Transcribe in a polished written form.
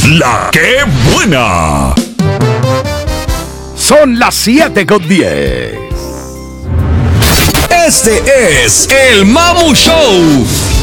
La que buena. Son las 7:10. Este es el Mamu Show.